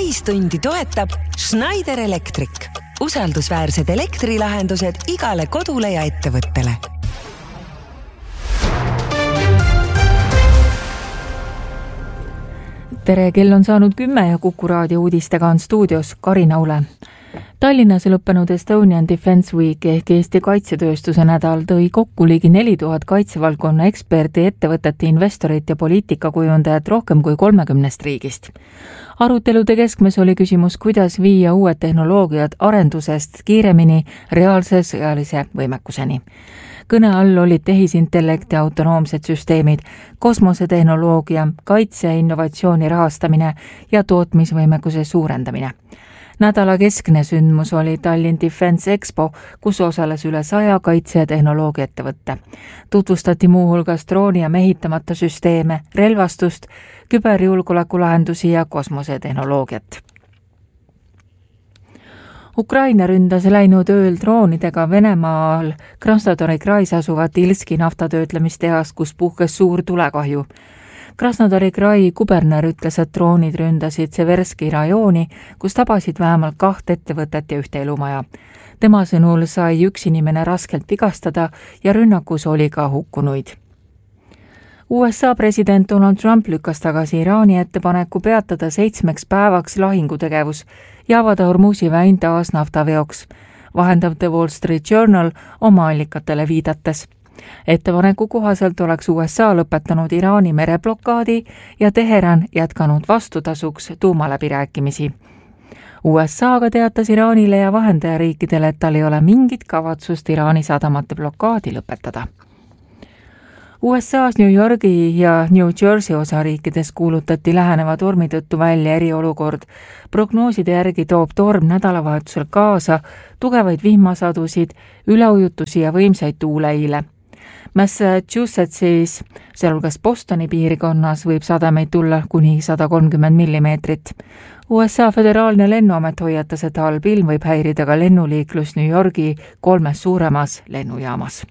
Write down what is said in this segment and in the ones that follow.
täistundi toetab Schneider Electric. Usaldusväärsed elektrilahendused igale kodule ja ettevõttele. Tere, kell on saanud 10 ja Kuku raadio uudistega on stuudios Karin Aule. Tallinnas lõppenud Estonian Defense Week ehk Eesti kaitsetööstuse nädal tõi kokku ligi 4000 kaitsevaldkonna eksperti, ettevõtete, investorit ja poliitikakujundajat rohkem kui 30 riigist. Arutelude keskmes oli küsimus, kuidas viia uued tehnoloogiad arendusest kiiremini reaalse sõjalise võimekuseni. Kõne all olid tehisintellekt ja autonoomsed süsteemid, kosmosetehnoloogia, kaitse ja innovatsiooni rahastamine ja tootmisvõimekuse suurendamine. Nädala keskne sündmus oli Tallinn Defense Expo, kus osales üle 100 kaitse- ja tehnoloogia ettevõtte. Tutvustati muuhulgas drooni ja mehitamata süsteeme, relvastust, küberjulgeolekulahendusi ja kosmosetehnoloogiat. Ukraina ründas läinud ööl droonidega Venemaal Krasnodari krais asuvat Ilski naftatöötlemistehas, kus puhkes suur tulekahju. Krasnodari krai kuberner ütles, et droonid ründasid Severski rajooni, kus tabasid vähemalt 2 ettevõtet ja 1 elumaja. Tema sõnul sai 1 inimene raskelt vigastada ja rünnakus oli ka hukkunuid. USA president Donald Trump lükkas tagasi Iraani ettepaneku peatada 7 päevaks lahingutegevus ja avada Hormuzi väin taas naftaveoks, vahendab The Wall Street Journal oma allikatele viidates. Ettepaneku kohaselt oleks USA lõpetanud Iraani mereblokaadi ja Teheran jätkanud vastutasuks tuumaläbirääkimisi. USA aga teatas Iraanile ja vahendajariikidele, et tal ei ole mingit kavatsust Iraani sadamate blokaadi lõpetada. USA's New Yorgi ja New Jersey osariikides kuulutati läheneva tormi tõttu välja eriolukord. Prognooside järgi toob torm nädalavahetusel kaasa tugevaid vihmasadusid, üleujutusi ja võimsaid tuuleile. Massachusettsis, sealhulgas Bostoni piirkonnas, võib sademeid tulla kuni 130 millimeetrit. USA föderaalne lennuamet hoiatas, et halb ilm võib häirida ka lennuliiklus New Yorgi 3 suuremas lennujaamas.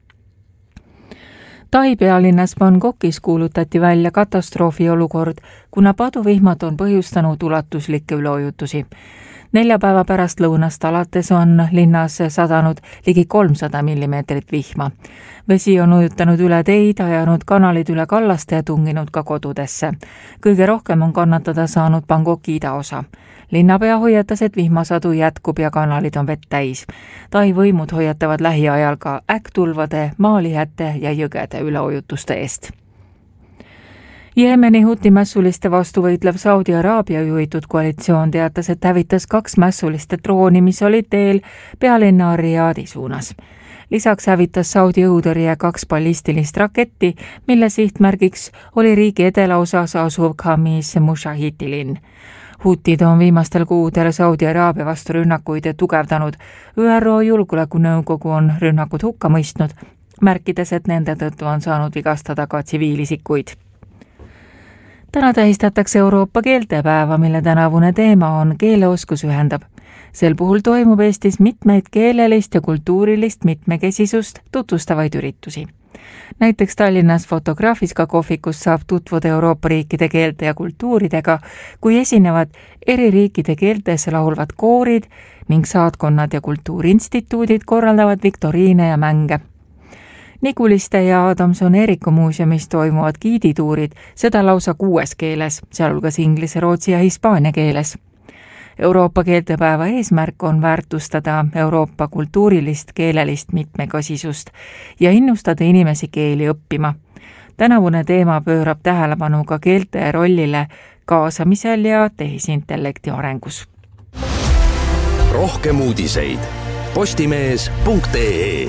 Tai pealinnas Bangkokis kuulutati välja katastroofiolukord, kuna paduvihmad on põhjustanud ulatuslikke üleujutusi. 4 päeva pärast lõunast alates on linnas sadanud ligi 300 millimeetrit vihma. Vesi on ujutanud üle teid, ajanud kanalid üle kallaste ja tunginud ka kodudesse. Kõige rohkem on kannatada saanud Bangkoki idaosa. Linnapea hoiatas, et vihmasadu jätkub ja kanalid on vett täis. Tai võimud hoiatavad lähiajal ka äkkutulvade, maalihätte ja jõgede üleujutuste eest. Jeemeni Huti mässuliste vastu võitlev Saudi Araabia juhitud koalitsioon teatas, et hävitas 2 mässuliste drooni, mis olid teel pealinna Riadi suunas. Lisaks hävitas Saudi õhutõrje 2 ballistilist raketti, mille sihtmärgiks oli riigi edelaosas asuv Khamis Mushahiti linn. Hutid on viimastel kuudel Saudi Araabia vastu rünnakuid tugevdanud. ÜRO Julgeolekunõukogu on rünnakud hukka mõistnud, märkides, et nende tõttu on saanud vigastada ka tsiviilisikuid. Täna tähistatakse Euroopa keeltepäeva, mille tänavune teema on keeleoskus ühendab. Sel puhul toimub Eestis mitmeid keelelist ja kultuurilist mitmekesisust tutvustavaid üritusi. Näiteks Tallinnas Fotograafiska kohvikus saab tutvuda Euroopa riikide keelte ja kultuuridega, kui esinevad eri riikide keeltes laulvad koorid ning saatkonnad ja kultuuriinstituudid korraldavad viktoriine ja mänge. Nikuliste ja Adamson-Eriko muuseumis toimuvad giidituurid, seda lausa 6 keeles, sealhulgas inglise, rootsi ja hispaania keeles. Euroopa keeltepäeva eesmärk on väärtustada Euroopa kultuurilist keelelist mitmekesisust ja innustada inimesi keeli õppima. Tänavune teema pöörab tähelepanu ka keelte rollile kaasamisel ja tehisintellekti arengus. Rohkem uudiseid postimees.ee.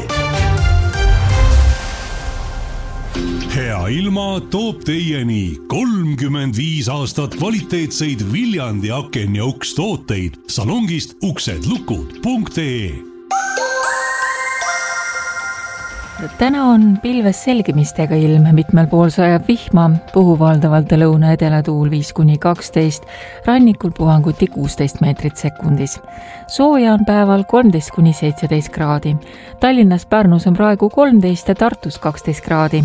Hea ilma toob teieni 35 aastat kvaliteetseid Viljandi aken- ja ukstooteid salongist uksedlukud.ee. Täna on pilves selgimistega ilm, mitmel pool sajab vihma, puhub valdavalt lõuna-edelatuul 5-12, rannikul puhanguti 16 meetrit sekundis. Sooja on päeval 13-17 kraadi. Tallinnas, Pärnus on praegu 13 ja Tartus 12 kraadi.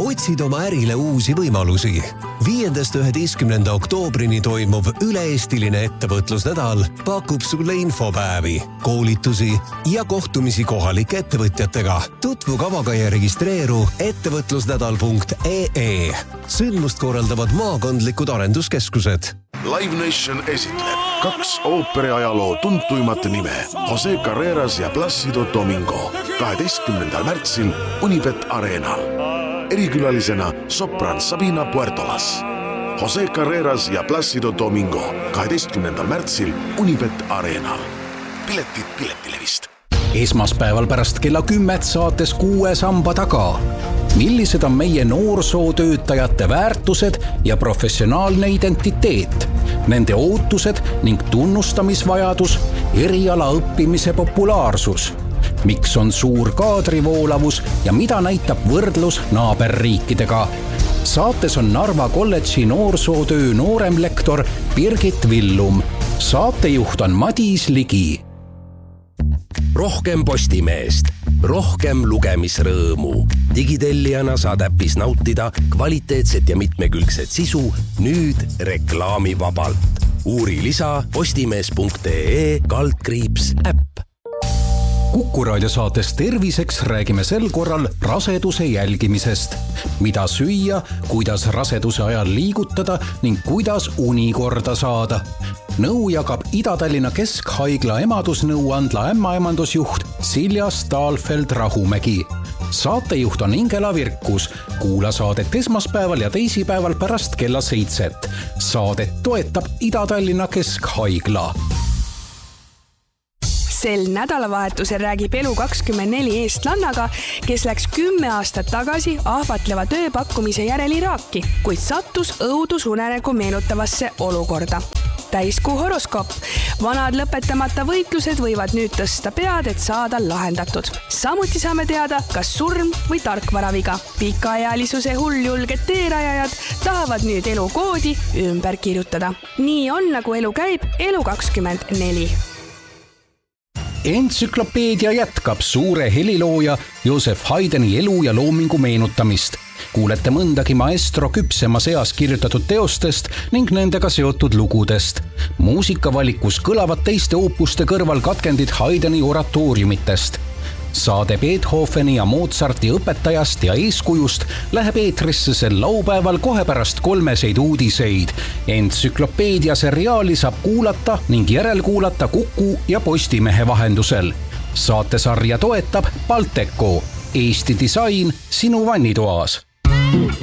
otsid oma ärile uusi võimalusi. 5.–11. oktoobrini toimuv üle-eestiline ettevõtlusnädal pakub sulle infopäevi, koolitusi ja kohtumisi kohalike ettevõtjatega. Tutvu kavaga ja registreeru ettevõtlusnädal.ee. Sündmust korraldavad maakondlikud arenduskeskused. Live Nation esitleb 2 ooperiajaloo tuntuimat nime Jose Carreras ja Plácido Domingo 12. märtsil Unibet Arenal. Erikülalisena sopran Sabina Puertolas. Jose Carreras ja Plácido Domingo 12. märtsil Unibet Arenal. Piletid Piletilevist. Esmaspäeval pärast kella 10 saates 6 samba taga. Millised on meie noorsootöötajate väärtused ja professionaalne identiteet, nende ootused ning tunnustamisvajadus, eriala õppimise populaarsus, miks on suur kaadrivoolavus ja mida näitab võrdlus naaberriikidega. Saates on Narva kolledži noorsootöö nooremlektor Birgit Villum. Saatejuht on Madis Ligi. Rohkem Postimeest, rohkem lugemisrõõmu. Digitellijana saad äpis nautida kvaliteetset ja mitmekülgset sisu nüüd reklaamivabalt. Uuri lisa postimees.ee/äpp. Kuku raadiosaates Terviseks räägime sel korral raseduse jälgimisest. Mida süüa, kuidas raseduse ajal liigutada ning kuidas uni korda saada. Nõu jagab Ida-Tallinna Keskhaigla emadusnõuandla ämmaemandusjuht Silja Stahlfeld-Rahumägi. Saatejuht on Ingela Virkus. Kuula saadet esmaspäeval ja teisipäeval pärast kella 7. Saadet toetab Ida-Tallinna Keskhaigla. Sel nädalavahetusel räägib Elu24 eestlannaga, kes läks 10 aastat tagasi ahvatleva tööpakkumise järel Iraaki, kuid sattus õudusunenägu meenutavasse olukorda. Täiskuu horoskoop. Vanad lõpetamata võitlused võivad nüüd tõsta pead, et saada lahendatud. Samuti saame teada, kas surm või tarkvaraviga. Pikaealisuse hulljulged teerajajad tahavad nüüd elukoodi ümber kirjutada. Nii on, nagu elu käib, Elu24. Entsüklopeedia jätkab suure helilooja Joseph Haydni elu ja loomingu meenutamist. Kuulete mõndagi maestro küpsema seas kirjutatud teostest ning nendega seotud lugudest. Muusikavalikus kõlavad teiste oopuste kõrval katkendid Haydni oratooriumitest. Saade Beethoveni ja Mozarti õpetajast ja eeskujust läheb eetrisse sel laupäeval kohe pärast 3 uudiseid. Entsüklopeedia seriaali saab kuulata ning järelkuulata Kuku ja Postimehe vahendusel. Saatesarja toetab Balteco. Eesti disain sinu vannitoas.